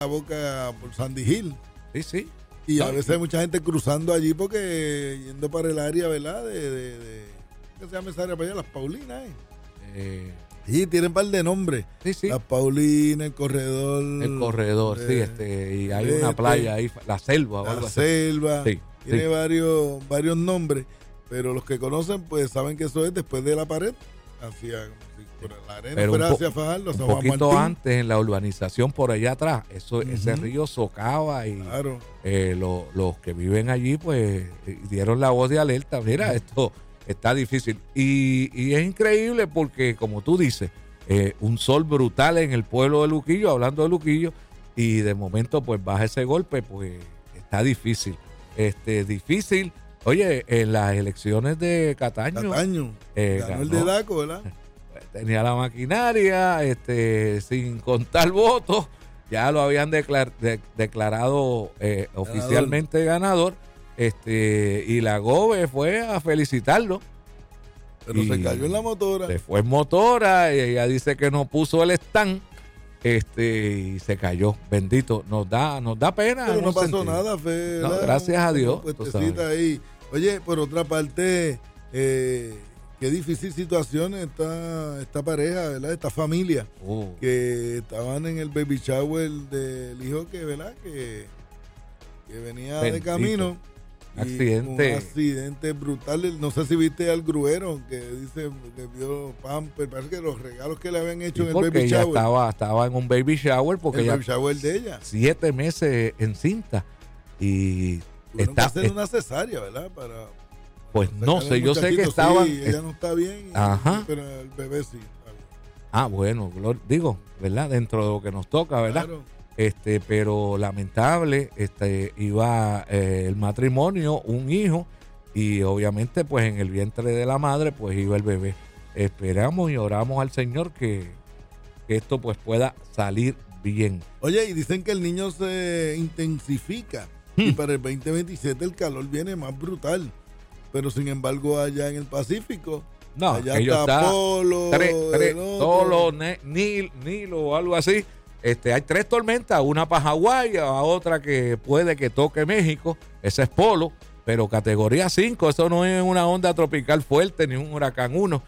la boca por Sandy Hill. Sí, sí. Y a veces hay mucha gente cruzando allí porque yendo para el área, ¿verdad? ¿Qué se llama esa área para allá? Las Paulinas, Sí, tienen un par de nombres. Sí, sí. Las Paulinas, el corredor. El corredor, sí, y hay una playa ahí, la selva. La selva. Sí, tiene sí. varios nombres, pero los que conocen, pues saben que eso es después de la pared, hacia por la arena, Pero fuera hacia Fajardo, un San Juan poquito Martín. antes, en la urbanización por allá atrás, ese río socava y Claro. los que viven allí, pues, dieron la voz de alerta. Mira, esto está difícil. Y es increíble porque, como tú dices, un sol brutal en el pueblo de Luquillo, hablando de Luquillo, y de momento, pues, baja ese golpe, pues, está difícil. Difícil. Oye, en las elecciones de Cataño. Ganó el de Daco, ¿verdad? Tenía la maquinaria, sin contar votos, ya lo habían declarado oficialmente ganador, y la GOBE fue a felicitarlo. Pero se cayó en la motora. Se fue en motora, y ella dice que no puso el stand, y se cayó. Bendito, nos da pena. Pero no pasó nada, Fe. No, gracias a Dios. Ahí. Oye, por otra parte, qué difícil situación esta pareja, ¿verdad? Esta familia que estaban en el baby shower del hijo ¿verdad? Que venía Bendito. de camino. Accidente. Un accidente brutal. No sé si viste al gruero que dice que vio pamper. Parece que los regalos que le habían hecho en el baby ella shower. estaba en un baby shower porque el baby shower de ella. 7 meses en cinta y tuvieron que hacer una cesárea, ¿verdad? Pues no sé, yo sé que estaban. Sí, ella no está bien. Ajá. Pero el bebé sí. Bueno, digo, ¿verdad? Dentro de lo que nos toca, ¿verdad? Claro. Pero lamentable, iba el matrimonio, un hijo, y obviamente pues en el vientre de la madre pues iba el bebé. Esperamos y oramos al Señor que esto pues pueda salir bien. Oye, y dicen que el niño se intensifica y para el 2027 el calor viene más brutal, pero sin embargo allá en el Pacífico, no, allá está Polo, Nilo o algo así. Hay 3 tormentas, una para Hawái, otra que puede que toque México, esa es Polo, pero categoría 5, eso no es una onda tropical fuerte ni un huracán 1.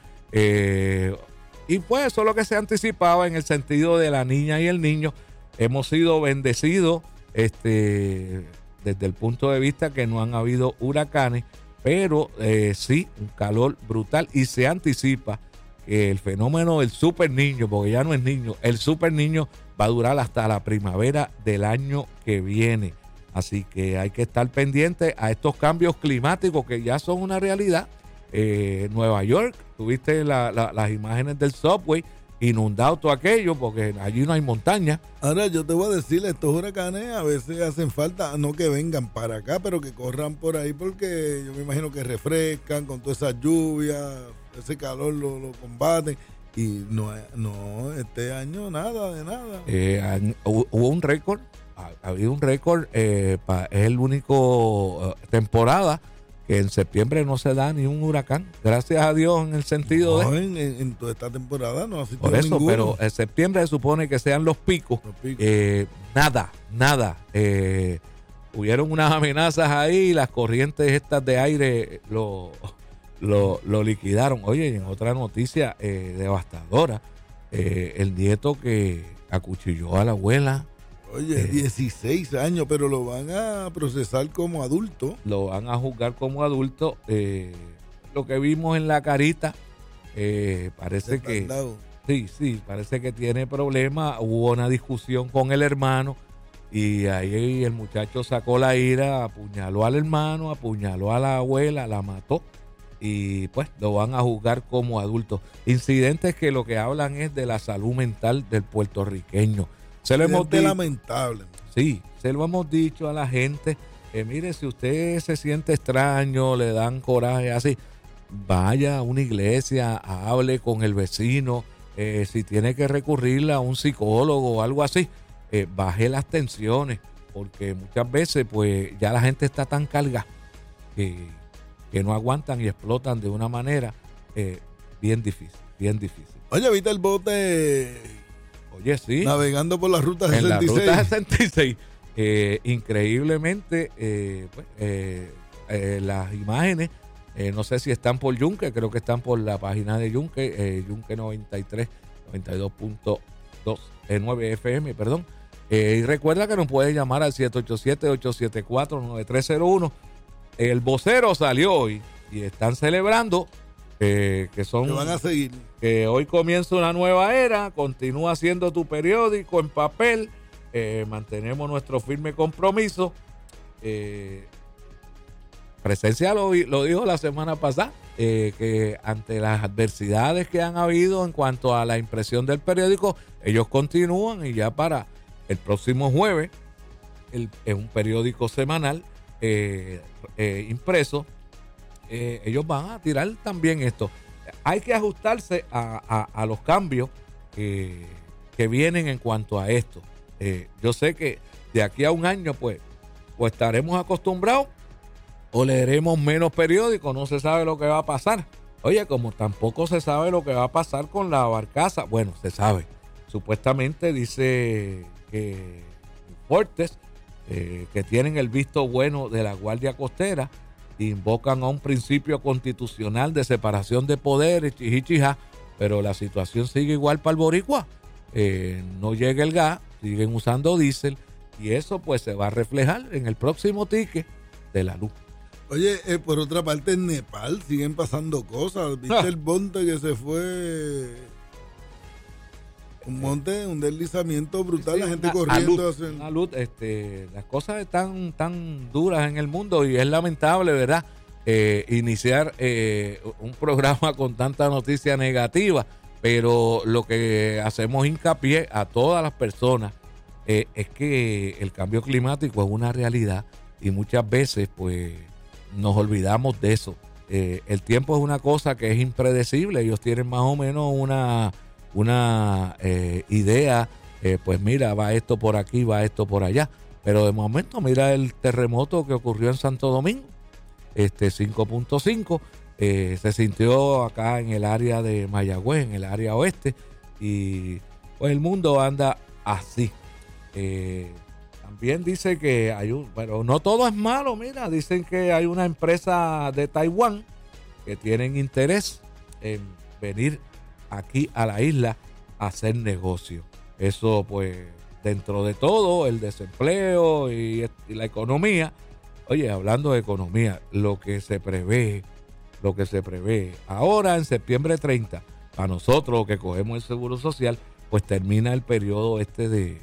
Y pues eso es lo que se anticipaba en el sentido de la niña y el niño. Hemos sido bendecidos desde el punto de vista que no han habido huracanes, pero sí, un calor brutal, y se anticipa que el fenómeno del super niño, porque ya no es niño, el super niño va a durar hasta la primavera del año que viene. Así que hay que estar pendiente a estos cambios climáticos que ya son una realidad. Nueva York, tuviste las imágenes del subway inundado, todo aquello, porque allí no hay montaña. Ahora yo te voy a decir, estos huracanes a veces hacen falta, no que vengan para acá, pero que corran por ahí, porque yo me imagino que refrescan con todas esas lluvias, ese calor lo combaten. Y no, este año nada de nada. Hubo un récord, había un récord, es el único temporada que en septiembre no se da ni un huracán, gracias a Dios, en el sentido en toda esta temporada no ha sido por eso, ninguno. pero en septiembre se supone que sean los picos. Nada. Hubieron unas amenazas ahí, las corrientes estas de aire lo liquidaron. Oye, y en otra noticia devastadora, el nieto que acuchilló a la abuela. Oye, 16 años, pero lo van a procesar como adulto. Lo van a juzgar como adulto. Lo que vimos en la carita, parece que... Sí, parece que tiene problemas. Hubo una discusión con el hermano y ahí el muchacho sacó la ira, apuñaló al hermano, apuñaló a la abuela, la mató. Y pues lo van a juzgar como adulto. Incidentes que lo que hablan es de la salud mental del puertorriqueño. Se lo hemos dicho, lamentable. Sí, se lo hemos dicho a la gente. Mire, si usted se siente extraño, le dan coraje así, vaya a una iglesia, hable con el vecino. Si tiene que recurrirle a un psicólogo o algo así, baje las tensiones, porque muchas veces pues ya la gente está tan cargada que no aguantan y explotan de una manera bien difícil. Oye, ¿viste el bote Oye, sí. Navegando por la ruta 66. En la ruta 66. Increíblemente, las imágenes, no sé si están por Yunque, creo que están por la página de Yunque, Yunque 92.9 FM, perdón. Y recuerda que nos puede llamar al 787-874-9301. El vocero salió hoy y están celebrando que son... Que van a seguir. Que hoy comienza una nueva era, continúa siendo tu periódico en papel, mantenemos nuestro firme compromiso. Presencia lo dijo la semana pasada, que ante las adversidades que han habido en cuanto a la impresión del periódico, ellos continúan y ya para el próximo jueves, en un periódico semanal impreso, ellos van a tirar también esto. Hay que ajustarse a los cambios que vienen en cuanto a esto. Yo sé que de aquí a un año pues estaremos acostumbrados o leeremos menos periódicos, no se sabe lo que va a pasar. Oye, como tampoco se sabe lo que va a pasar con la barcaza, bueno, se sabe. Supuestamente dice que Fuertes, que tienen el visto bueno de la Guardia Costera, invocan a un principio constitucional de separación de poderes, chichichija, pero la situación sigue igual para el boricua. No llega el gas, siguen usando diésel y eso pues se va a reflejar en el próximo ticket de la luz. Oye, por otra parte, en Nepal siguen pasando cosas. ¿Viste el monte que se fue? Un monte, un deslizamiento brutal, sí, la gente corriendo. Las cosas están tan duras en el mundo y es lamentable, ¿verdad? Iniciar un programa con tanta noticia negativa, pero lo que hacemos hincapié a todas las personas es que el cambio climático es una realidad y muchas veces pues nos olvidamos de eso. El tiempo es una cosa que es impredecible. Ellos tienen más o menos una idea, pues mira, va esto por aquí, va esto por allá. Pero de momento, mira el terremoto que ocurrió en Santo Domingo, 5.5, se sintió acá en el área de Mayagüez, en el área oeste, y pues el mundo anda así. También dice que pero no todo es malo, mira, dicen que hay una empresa de Taiwán que tienen interés en venir aquí a la isla a hacer negocio. Eso pues dentro de todo, el desempleo y la economía. Oye, hablando de economía, lo que se prevé ahora en septiembre 30, para nosotros que cogemos el seguro social, pues termina el periodo de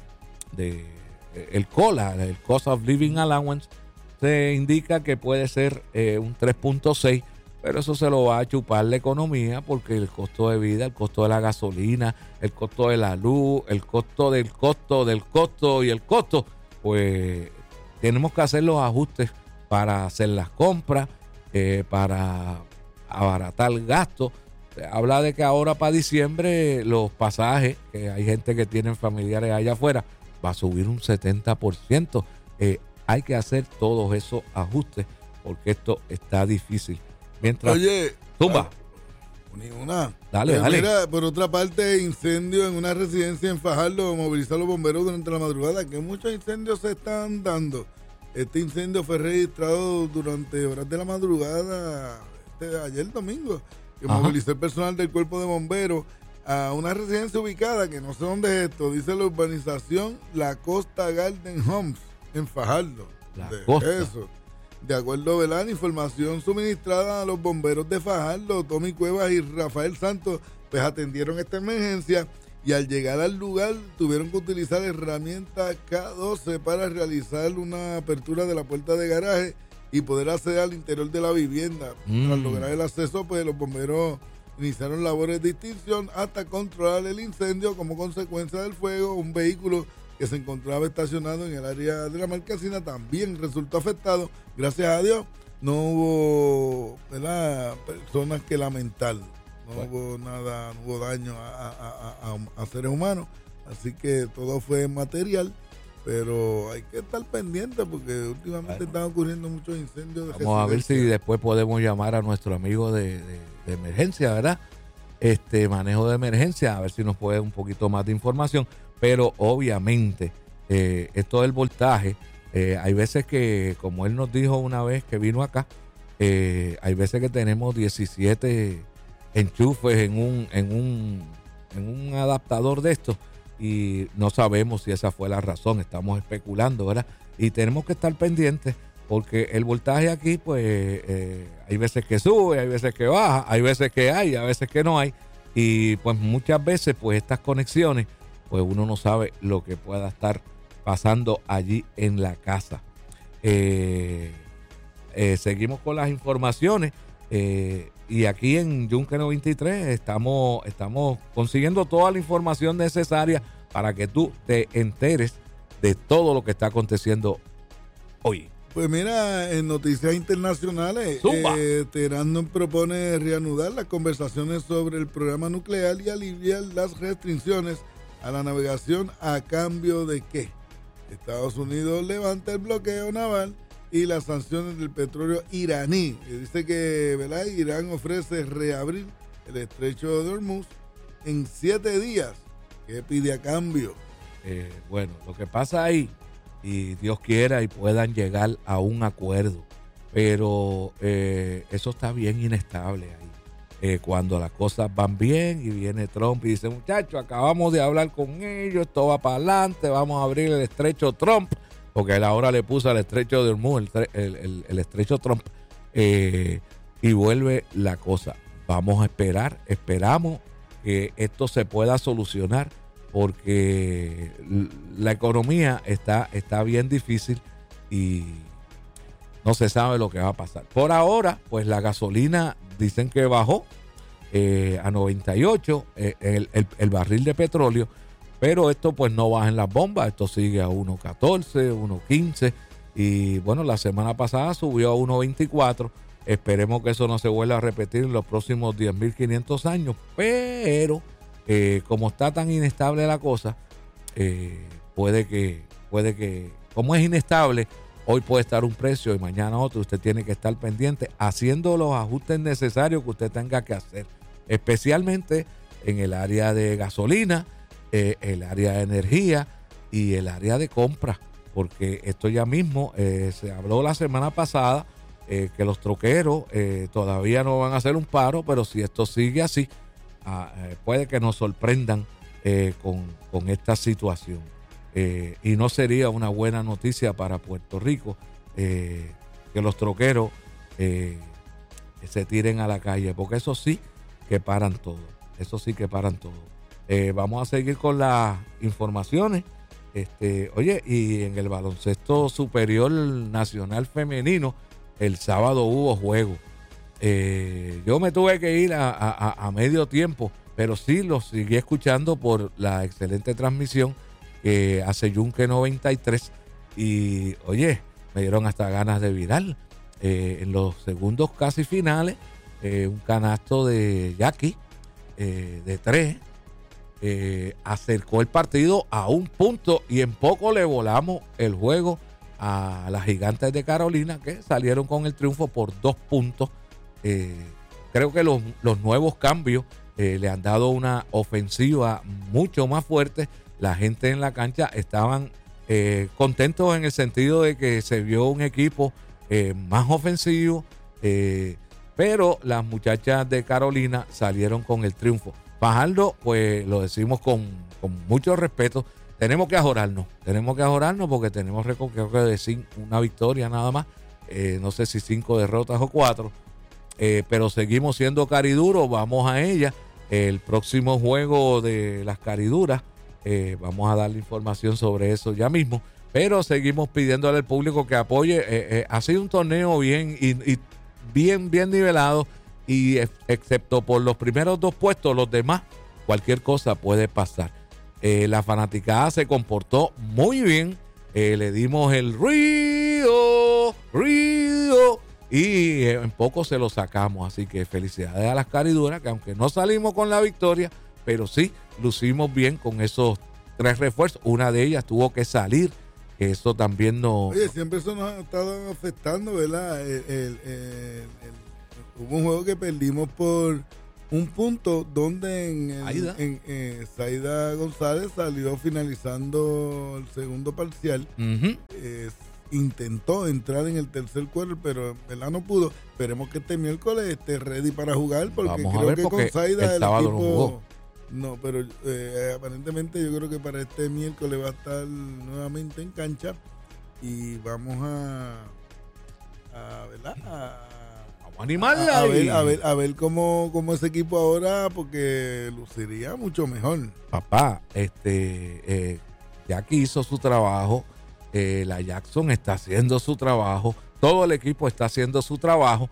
el COLA, el Cost of Living Allowance. Se indica que puede ser un 3.6, pero eso se lo va a chupar la economía porque el costo de vida, el costo de la gasolina, el costo de la luz, el costo del costo del costo y el costo, pues tenemos que hacer los ajustes para hacer las compras, para abaratar gastos. Se habla de que ahora para diciembre los pasajes, que hay gente que tiene familiares allá afuera, va a subir un 70%. Hay que hacer todos esos ajustes porque esto está difícil. Mientras, oye, tumba. Ni una. Dale. Mira, por otra parte, incendio en una residencia en Fajardo, movilizar a los bomberos durante la madrugada, que muchos incendios se están dando. Este incendio fue registrado durante horas de la madrugada, ayer domingo, que movilizó el personal del cuerpo de bomberos a una residencia ubicada, que no sé dónde es esto, dice la urbanización La Costa Garden Homes, en Fajardo. Eso. De acuerdo a la información suministrada a los bomberos de Fajardo, Tommy Cuevas y Rafael Santos, pues atendieron esta emergencia y al llegar al lugar tuvieron que utilizar herramientas K12 para realizar una apertura de la puerta de garaje y poder acceder al interior de la vivienda. Tras lograr el acceso, pues los bomberos iniciaron labores de extinción hasta controlar el incendio. Como consecuencia del fuego, un vehículo que se encontraba estacionado en el área de la marquesina también resultó afectado. Gracias a Dios no hubo, ¿verdad?, personas que lamentar, hubo nada, no hubo daño a seres humanos, así que todo fue material, pero hay que estar pendiente porque últimamente están ocurriendo muchos incendios. Vamos a ver si después podemos llamar a nuestro amigo de emergencia, ¿verdad? Manejo de emergencia, a ver si nos puede un poquito más de información. pero obviamente esto del voltaje, hay veces que, como él nos dijo una vez que vino acá, hay veces que tenemos 17 enchufes en un adaptador de estos y no sabemos si esa fue la razón, estamos especulando, ¿verdad? Y tenemos que estar pendientes porque el voltaje aquí, pues, hay veces que sube, hay veces que baja, hay veces que hay, a veces que no hay. Y pues muchas veces, pues, estas conexiones, pues uno no sabe lo que pueda estar pasando allí en la casa. Seguimos con las informaciones. Y aquí en Yunque 93 estamos consiguiendo toda la información necesaria para que tú te enteres de todo lo que está aconteciendo hoy. Pues mira, en noticias internacionales, Teherán propone reanudar las conversaciones sobre el programa nuclear y aliviar las restricciones a la navegación a cambio de que Estados Unidos levanta el bloqueo naval y las sanciones del petróleo iraní. Dice que, ¿verdad?, Irán ofrece reabrir el estrecho de Hormuz en 7 días. ¿Qué pide a cambio? Bueno, lo que pasa ahí, y Dios quiera y puedan llegar a un acuerdo, pero eso está bien inestable ahí. Cuando las cosas van bien y viene Trump y dice, muchachos, acabamos de hablar con ellos, esto va para adelante, vamos a abrir el estrecho Trump, porque él ahora le puso al estrecho de Hormuz el estrecho Trump, y vuelve la cosa. Vamos a esperamos que esto se pueda solucionar, porque la economía está bien difícil y no se sabe lo que va a pasar. Por ahora, pues la gasolina dicen que bajó a 98 el barril de petróleo, pero esto pues no baja en las bombas, esto sigue a 1.14, 1.15 y bueno, la semana pasada subió a 1.24. Esperemos que eso no se vuelva a repetir en los próximos 10.500 años, pero como está tan inestable la cosa, puede que, como es inestable, hoy puede estar un precio y mañana otro. Usted tiene que estar pendiente haciendo los ajustes necesarios que usted tenga que hacer, especialmente en el área de gasolina, el área de energía y el área de compra, porque esto ya mismo se habló la semana pasada, que los troqueros todavía no van a hacer un paro, pero si esto sigue así, puede que nos sorprendan con esta situación, y no sería una buena noticia para Puerto Rico que los troqueros se tiren a la calle, porque eso sí que paran todo, vamos a seguir con las informaciones. Oye, y en el baloncesto superior nacional femenino, el sábado hubo juego. Yo me tuve que ir a medio tiempo, pero sí lo seguí escuchando por la excelente transmisión que hace Yunque 93. Y oye, me dieron hasta ganas de virar. En los segundos casi finales, un canasto de Jackie de 3 acercó el partido a un punto y en poco le volamos el juego a las Gigantes de Carolina, que salieron con el triunfo por 2 puntos. Creo que los nuevos cambios le han dado una ofensiva mucho más fuerte. La gente en la cancha estaban contentos en el sentido de que se vio un equipo más ofensivo, pero las muchachas de Carolina salieron con el triunfo. Fajardo, pues lo decimos con mucho respeto, tenemos que ajorarnos porque tenemos récord, creo que de una victoria nada más, no sé si 5 derrotas o 4, pero seguimos siendo cariduros, vamos a ella. El próximo juego de las cariduras, vamos a darle información sobre eso ya mismo, pero seguimos pidiéndole al público que apoye. Ha sido un torneo bien y bien nivelado, y excepto por los primeros 2 puestos, los demás, cualquier cosa puede pasar. La fanaticada se comportó muy bien, le dimos el río, y en poco se lo sacamos, así que felicidades a las cariduras, que aunque no salimos con la victoria, pero sí lucimos bien con esos 3 refuerzos. Una de ellas tuvo que salir, que eso también nos... Oye, siempre eso nos ha estado afectando, ¿verdad? Hubo un juego que perdimos por un punto donde Zaida González salió finalizando el segundo parcial. Intentó entrar en el tercer quarter, pero en verdad no pudo. Esperemos que este miércoles esté ready para jugar, porque creo que con Zaida el equipo... No, pero aparentemente yo creo que para este miércoles va a estar nuevamente en cancha y vamos ¿verdad? Animarla a ver cómo ese equipo ahora, porque luciría mucho mejor. Papá, Jackie hizo su trabajo, la Jackson está haciendo su trabajo, todo el equipo está haciendo su trabajo.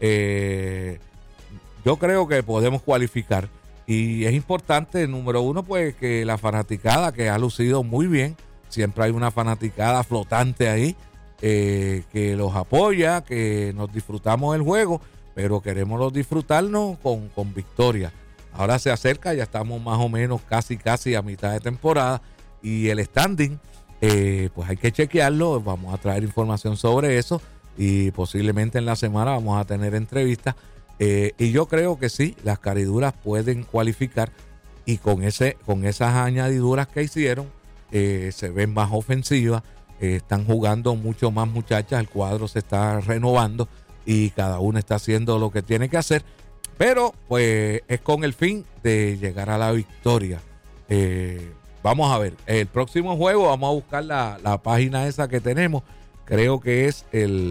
Yo creo que podemos cualificar y es importante, número uno, pues que la fanaticada, que ha lucido muy bien, siempre hay una fanaticada flotante ahí, que los apoya, que nos disfrutamos del juego, pero queremos disfrutarnos con victoria. Ahora se acerca, ya estamos más o menos casi a mitad de temporada y el standing, pues hay que chequearlo. Vamos a traer información sobre eso y posiblemente en la semana vamos a tener entrevistas, y yo creo que sí, las cariduras pueden cualificar y con esas añadiduras que hicieron, se ven más ofensivas. Están jugando mucho más muchachas, el cuadro se está renovando y cada uno está haciendo lo que tiene que hacer, pero pues es con el fin de llegar a la victoria. Vamos a ver, el próximo juego vamos a buscar la página esa que tenemos, creo que es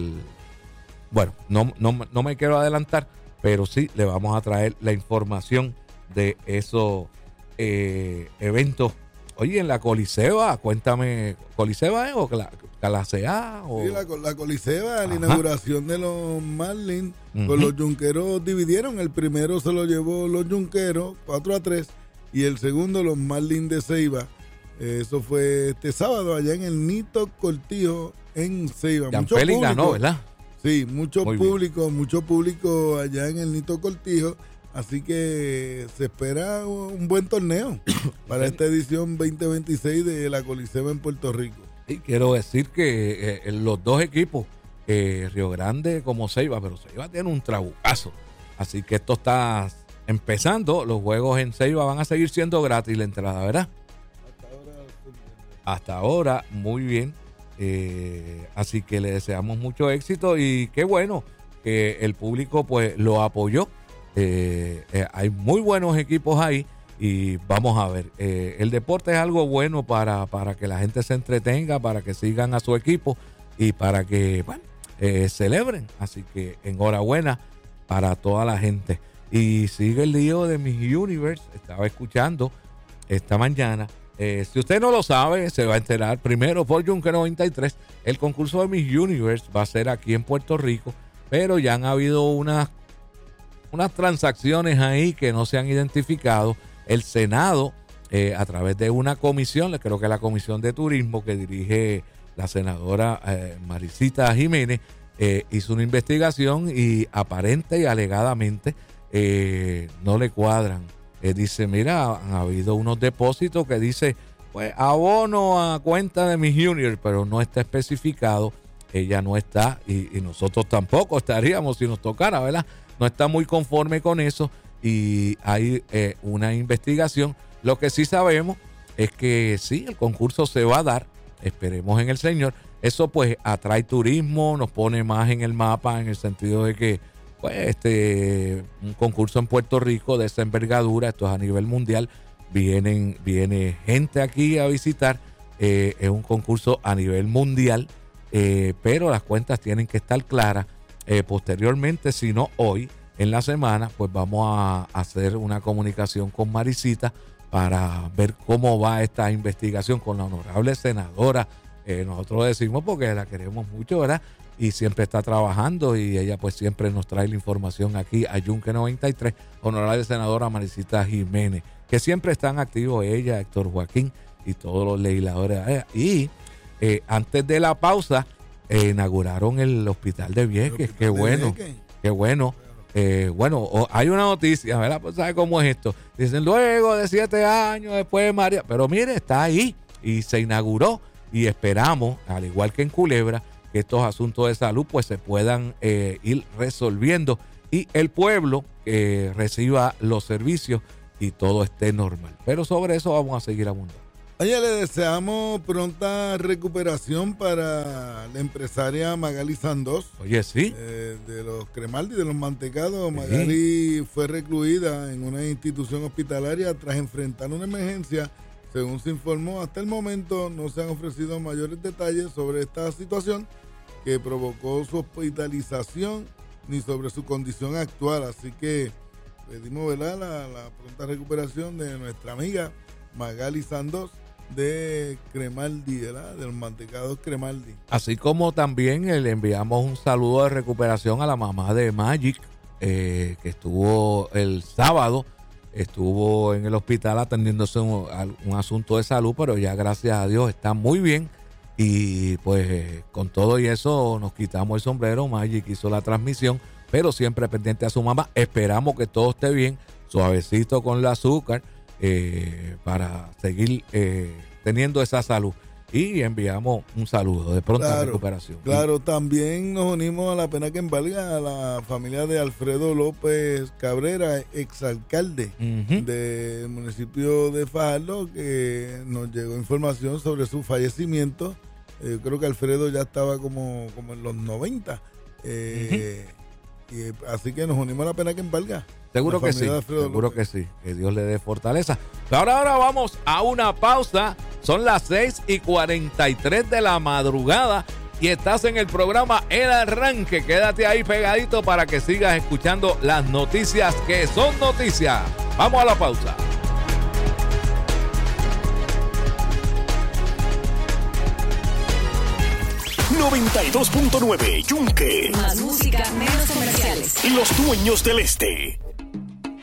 bueno, no me quiero adelantar, pero sí le vamos a traer la información de esos eventos. Oye, en la Coliseba, cuéntame, ¿Coliseba o clase A? O... Sí, la Coliseba, la inauguración de los Marlins, pues los Yunqueros dividieron. El primero se lo llevó los Yunqueros, 4-3, y el segundo los Marlins de Ceiba. Eso fue este sábado allá en el Nito Cortijo en Ceiba. Mucho público ganó, ¿verdad? Sí, mucho público allá en el Nito Cortijo. Así que se espera un buen torneo para esta edición 2026 de la Coliseba en Puerto Rico. Y quiero decir que los dos equipos, Río Grande como Ceiba, pero Ceiba tiene un trabucazo. Así que esto está empezando. Los juegos en Ceiba van a seguir siendo gratis la entrada, ¿verdad? Hasta ahora, muy bien. Así que le deseamos mucho éxito y qué bueno que el público pues lo apoyó. Hay muy buenos equipos ahí y vamos a ver, el deporte es algo bueno para que la gente se entretenga, para que sigan a su equipo y para que celebren. Así que enhorabuena para toda la gente. Y sigue el lío de Miss Universe. Estaba escuchando esta mañana. Si usted no lo sabe, se va a enterar primero por Junque 93. El concurso de Miss Universe va a ser aquí en Puerto Rico, pero ya han habido unas transacciones ahí que no se han identificado. El Senado, a través de una comisión, creo que la Comisión de Turismo que dirige la senadora Marisita Jiménez, hizo una investigación y aparente y alegadamente no le cuadran. Dice, mira, han habido unos depósitos que dice, pues abono a cuenta de Miss Junior, pero no está especificado. Ella no está y nosotros tampoco estaríamos si nos tocara, ¿verdad? No está muy conforme con eso y hay una investigación. Lo que sí sabemos es que sí, el concurso se va a dar, esperemos en el Señor. Eso pues atrae turismo, nos pone más en el mapa en el sentido de que pues un concurso en Puerto Rico de esa envergadura, esto es a nivel mundial, viene gente aquí a visitar, es un concurso a nivel mundial, pero las cuentas tienen que estar claras. Posteriormente, si no hoy, en la semana, pues vamos a hacer una comunicación con Marisita para ver cómo va esta investigación con la honorable senadora. Nosotros decimos porque la queremos mucho, ¿verdad? Y siempre está trabajando y ella pues siempre nos trae la información aquí a Junque 93, honorable senadora Marisita Jiménez, que siempre están activos ella, Héctor Joaquín y todos los legisladores. Y antes de la pausa, inauguraron el hospital de Vieques. Qué bueno, qué bueno. Bueno, hay una noticia, ¿verdad? Pues sabe cómo es esto. Dicen, luego de 7 años, después de María. Pero mire, está ahí y se inauguró y esperamos, al igual que en Culebra, que estos asuntos de salud pues se puedan ir resolviendo y el pueblo reciba los servicios y todo esté normal. Pero sobre eso vamos a seguir abundando. Oye, le deseamos pronta recuperación para la empresaria Magali Sandoz. Oye, sí. De los Cremaldi, de los mantecados. Sí. Magali fue recluida en una institución hospitalaria tras enfrentar una emergencia. Según se informó, hasta el momento no se han ofrecido mayores detalles sobre esta situación que provocó su hospitalización ni sobre su condición actual. Así que pedimos, ¿verdad?, la pronta recuperación de nuestra amiga Magali Sandoz de Cremaldi, ¿verdad?, de los mantecados Cremaldi. Así como también le enviamos un saludo de recuperación a la mamá de Magic, que estuvo el sábado, estuvo en el hospital atendiéndose un asunto de salud, pero ya gracias a Dios está muy bien. Y pues con todo y eso nos quitamos el sombrero. Magic hizo la transmisión, pero siempre pendiente a su mamá. Esperamos que todo esté bien, suavecito con el azúcar, para seguir teniendo esa salud. Y enviamos un saludo de pronta recuperación. Claro, también nos unimos a la pena que embarga a la familia de Alfredo López Cabrera, exalcalde del municipio de Fajardo, que nos llegó información sobre su fallecimiento. Yo creo que Alfredo ya estaba como en los 90. Y así que nos unimos a la pena que embarga. Seguro que sí, seguro que sí. Que Dios le dé fortaleza. Ahora vamos a una pausa. Son las 6:43 de la madrugada y estás en el programa El Arranque. Quédate ahí pegadito para que sigas escuchando las noticias que son noticias. Vamos a la pausa. 92.9 Yunque. Más música, menos comerciales. Los dueños del este.